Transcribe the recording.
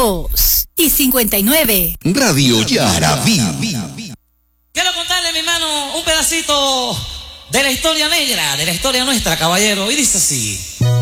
2:59. Radio Yarabí. Quiero contarle, mi hermano, un pedacito de la historia negra, de la historia nuestra, caballero, y dice así.